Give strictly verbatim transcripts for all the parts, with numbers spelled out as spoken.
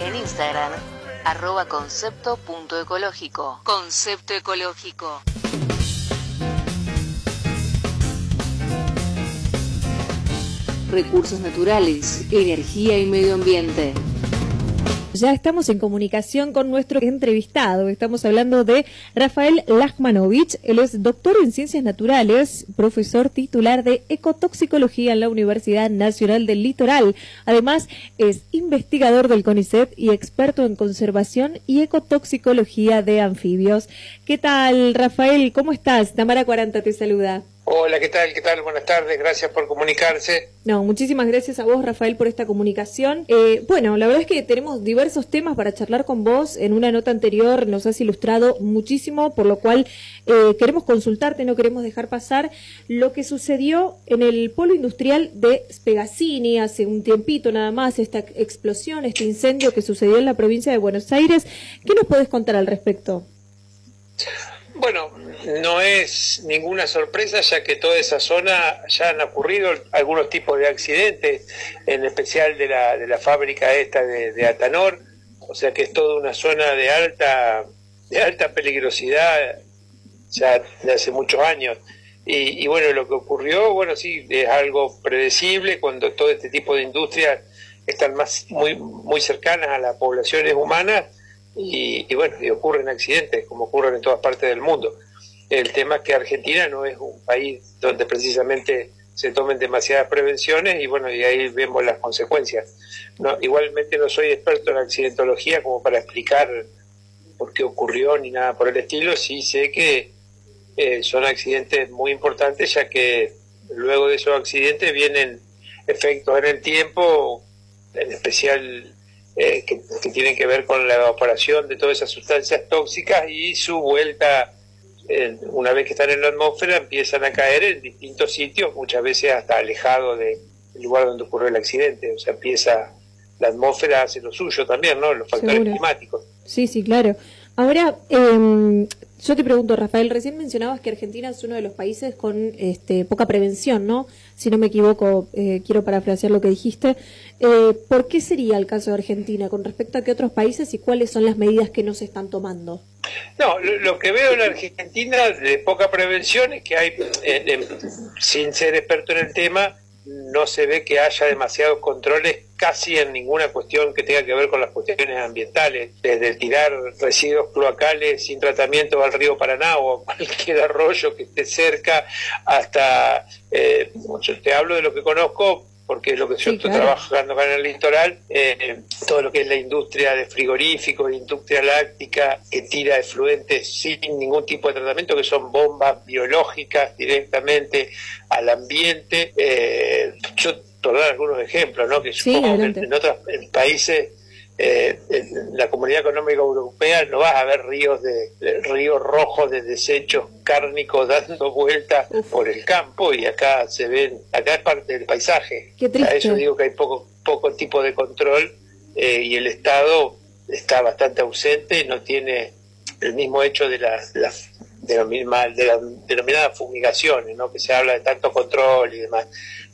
En Instagram, arroba concepto punto ecológico. Concepto ecológico. Recursos naturales, energía y medio ambiente. Ya estamos en comunicación con nuestro entrevistado. Estamos hablando de Rafael Lachmanovich. Él es doctor en Ciencias Naturales, profesor titular de Ecotoxicología en la Universidad Nacional del Litoral. Además, es investigador del CONICET y experto en conservación y ecotoxicología de anfibios. ¿Qué tal, Rafael? ¿Cómo estás? Tamara Cuaranta te saluda. Hola, ¿qué tal? ¿Qué tal? Buenas tardes, gracias por comunicarse. No, muchísimas gracias a vos, Rafael, por esta comunicación. Eh, bueno, la verdad es que tenemos diversos temas para charlar con vos. En una nota anterior nos has ilustrado muchísimo, por lo cual eh, queremos consultarte, no queremos dejar pasar lo que sucedió en el polo industrial de Spegazzini hace un tiempito nada más, esta explosión, este incendio que sucedió en la provincia de Buenos Aires. ¿Qué nos podés contar al respecto? Bueno, no es ninguna sorpresa, ya que toda esa zona ya han ocurrido algunos tipos de accidentes, en especial de la de la fábrica esta de, de Atanor, o sea que es toda una zona de alta de alta peligrosidad ya de hace muchos años. Y, y bueno, lo que ocurrió, bueno, sí, es algo predecible cuando todo este tipo de industrias están más muy muy cercanas a las poblaciones humanas. Y, y bueno, y ocurren accidentes como ocurren en todas partes del mundo. El tema es que Argentina no es un país donde precisamente se tomen demasiadas prevenciones y bueno, y ahí vemos las consecuencias. No, igualmente no soy experto en accidentología como para explicar por qué ocurrió ni nada por el estilo. Sí sé que eh, son accidentes muy importantes, ya que luego de esos accidentes vienen efectos en el tiempo, en especial Eh, que, que tienen que ver con la evaporación de todas esas sustancias tóxicas y su vuelta, eh, una vez que están en la atmósfera, empiezan a caer en distintos sitios, muchas veces hasta alejado del lugar donde ocurrió el accidente. O sea, empieza, la atmósfera hace lo suyo también, ¿no? Los factores Seguro. climáticos. Sí, sí, claro. Ahora, eh, yo te pregunto, Rafael, recién mencionabas que Argentina es uno de los países con este, poca prevención, ¿no? Si no me equivoco, eh, quiero parafrasear lo que dijiste. Eh, ¿Por qué sería el caso de Argentina con respecto a qué otros países y cuáles son las medidas que no se están tomando? No, lo, lo que veo en Argentina de poca prevención es que hay, eh, eh, sin ser experto en el tema, no se ve que haya demasiados controles casi en ninguna cuestión que tenga que ver con las cuestiones ambientales, desde tirar residuos cloacales sin tratamiento al río Paraná o a cualquier arroyo que esté cerca, hasta, eh, yo te hablo de lo que conozco, porque es lo que yo sí, estoy claro. trabajando acá en el litoral, eh, todo lo que es la industria de frigoríficos, industria láctica, que tira efluentes sin ningún tipo de tratamiento, que son bombas biológicas directamente al ambiente. Eh, yo te voy a dar algunos ejemplos, ¿no? Que sí, supongo que en otros en países, eh, en la Comunidad Económica Europea, no vas a ver ríos de, de ríos rojos de desechos cárnicos dando vueltas Uf. por el campo, y acá se ven, acá es parte del paisaje. Qué triste. A eso digo que hay poco poco tipo de control, eh, y el Estado está bastante ausente, no tiene el mismo hecho de las la, de la misma de las denominadas fumigaciones, ¿no? Que se habla de tanto control y demás.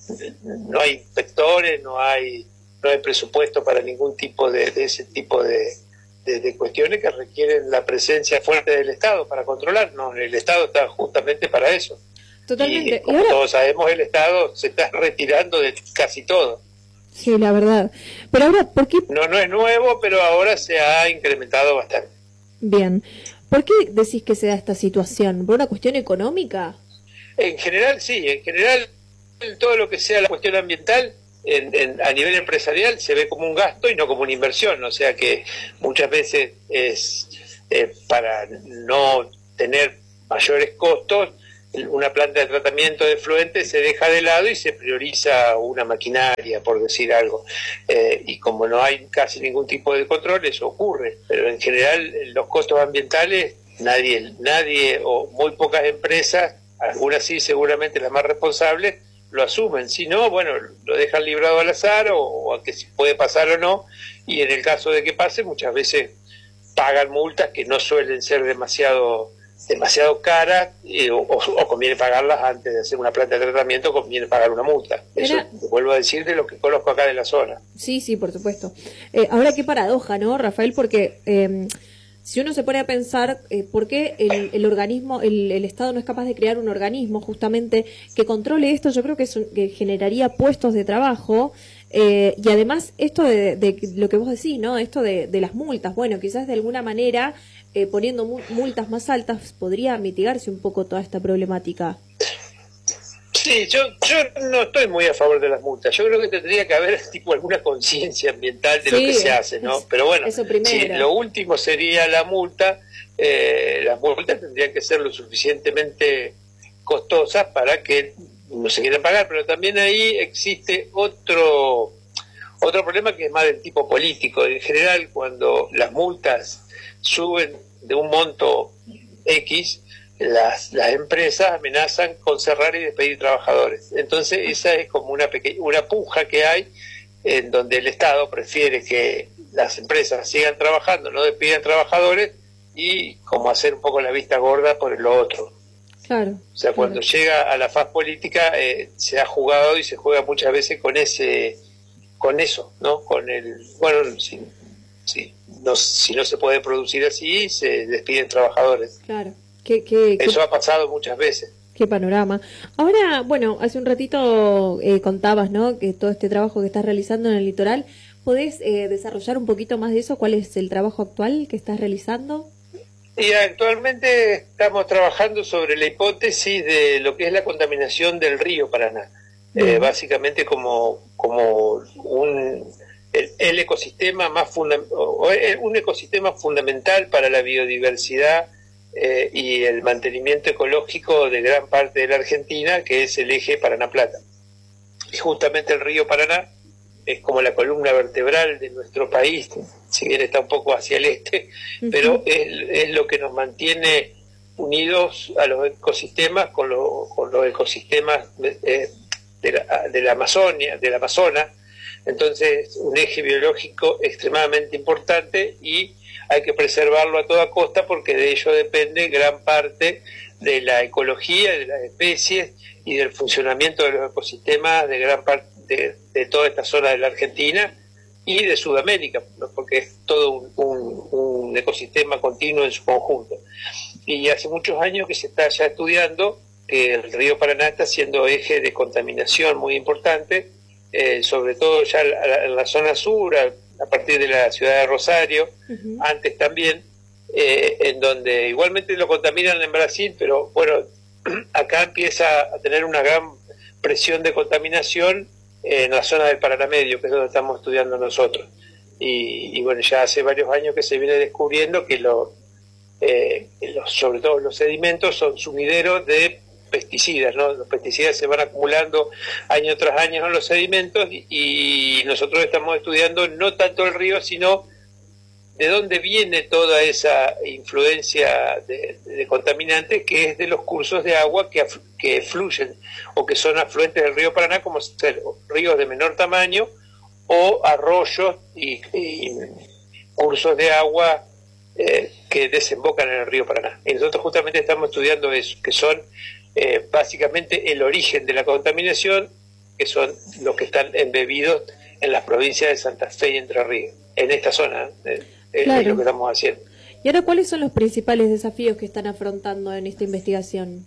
No hay inspectores, no hay no hay presupuesto para ningún tipo de, de ese tipo de, de, de cuestiones que requieren la presencia fuerte del Estado para controlar. No, el Estado está justamente para eso. Totalmente. Y como ¿Y ahora? Todos sabemos, el Estado se está retirando de casi todo. Sí, la verdad. Pero ahora, ¿por qué? No, no es nuevo, pero ahora se ha incrementado bastante. Bien. ¿Por qué decís que se da esta situación? ¿Por una cuestión económica? En general, sí. En general, todo lo que sea la cuestión ambiental, En, en, a nivel empresarial se ve como un gasto y no como una inversión, o sea que muchas veces es eh, para no tener mayores costos, una planta de tratamiento de efluentes se deja de lado y se prioriza una maquinaria, por decir algo, eh, y como no hay casi ningún tipo de control, eso ocurre, pero en general los costos ambientales nadie, nadie o muy pocas empresas, algunas sí seguramente las más responsables, lo asumen. Si no, bueno, lo dejan librado al azar o, o a que si puede pasar o no, y en el caso de que pase muchas veces pagan multas que no suelen ser demasiado demasiado caras eh, o, o conviene pagarlas antes de hacer una planta de tratamiento, conviene pagar una multa. Eso Era... vuelvo a decir de lo que conozco acá de la zona. Sí, sí, por supuesto. Eh, ahora qué paradoja, ¿no, Rafael? Porque eh, si uno se pone a pensar eh, por qué el, el organismo, el, el Estado no es capaz de crear un organismo justamente que controle esto, yo creo que, es un, que generaría puestos de trabajo. Eh, y además esto de, de lo que vos decís, ¿no? Esto de, de las multas, bueno, quizás de alguna manera eh, poniendo multas más altas podría mitigarse un poco toda esta problemática. Sí, yo, yo no estoy muy a favor de las multas. Yo creo que tendría que haber tipo alguna conciencia ambiental de sí, lo que se hace, ¿no? Es, Pero bueno, si lo último sería la multa, eh, las multas tendrían que ser lo suficientemente costosas para que no se quiera pagar, pero también ahí existe otro otro problema que es más del tipo político. En general, cuando las multas suben de un monto X, las, las empresas amenazan con cerrar y despedir trabajadores. Entonces esa es como una pequeña, una puja que hay en donde el Estado prefiere que las empresas sigan trabajando, no despidan trabajadores y como hacer un poco la vista gorda por lo otro. Claro, o sea, cuando claro. llega a la faz política eh, se ha jugado y se juega muchas veces con ese, con eso, ¿no? Con el, bueno, si, si, no, si no se puede producir así, se despiden trabajadores. Claro. ¿Qué, qué, eso qué, ha pasado muchas veces. Qué panorama. Ahora, bueno, hace un ratito eh, contabas, ¿no? Que todo este trabajo que estás realizando en el litoral, ¿podés eh, desarrollar un poquito más de eso? ¿Cuál es el trabajo actual que estás realizando? Y actualmente estamos trabajando sobre la hipótesis de lo que es la contaminación del río Paraná, eh, básicamente como como un el, el ecosistema más funda, o un ecosistema fundamental para la biodiversidad eh, y el mantenimiento ecológico de gran parte de la Argentina, que es el eje Paraná-Plata. Y justamente el río Paraná es como la columna vertebral de nuestro país, si bien está un poco hacia el este, uh-huh. pero es, es lo que nos mantiene unidos a los ecosistemas con, lo, con los ecosistemas eh, de, la, de la Amazonia, de la Amazonas. Entonces, un eje biológico extremadamente importante y hay que preservarlo a toda costa porque de ello depende gran parte de la ecología, de las especies y del funcionamiento de los ecosistemas de gran parte De, de toda esta zona de la Argentina y de Sudamérica, ¿no? Porque es todo un, un, un ecosistema continuo en su conjunto. Y hace muchos años que se está ya estudiando que el río Paraná está siendo eje de contaminación muy importante, eh, sobre todo ya en la zona sur, a, a partir de la ciudad de Rosario, uh-huh. antes también, eh, en donde igualmente lo contaminan en Brasil, pero bueno, acá empieza a tener una gran presión de contaminación en la zona del Paraná Medio, que es donde estamos estudiando nosotros. Y, y bueno, ya hace varios años que se viene descubriendo que lo, eh, los, sobre todo los sedimentos son sumideros de pesticidas, ¿no? Los pesticidas se van acumulando año tras año en los sedimentos y, y nosotros estamos estudiando no tanto el río, sino de dónde viene toda esa influencia de, de contaminantes, que es de los cursos de agua que, que fluyen o que son afluentes del río Paraná, como ser ríos de menor tamaño o arroyos y, y cursos de agua eh, que desembocan en el río Paraná. Y nosotros justamente estamos estudiando eso, que son eh, básicamente el origen de la contaminación, que son los que están embebidos en las provincias de Santa Fe y Entre Ríos, en esta zona. Eh, Claro. Es lo que estamos haciendo. ¿Y ahora cuáles son los principales desafíos que están afrontando en esta investigación?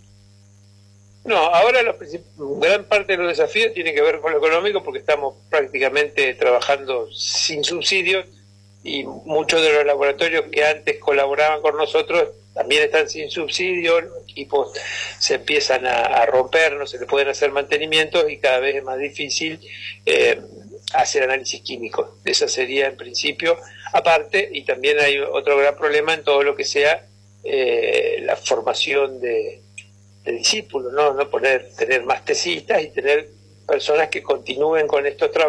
No, ahora los gran parte de los desafíos tiene que ver con lo económico porque estamos prácticamente trabajando sin subsidios y muchos de los laboratorios que antes colaboraban con nosotros también están sin subsidios, los equipos se empiezan a, a romper, no se le pueden hacer mantenimientos y cada vez es más difícil eh, hacer análisis químicos. Esa sería en principio, aparte, y también hay otro gran problema en todo lo que sea eh, la formación de, de discípulos, ¿no? No poner, tener más tesistas y tener personas que continúen con estos trabajos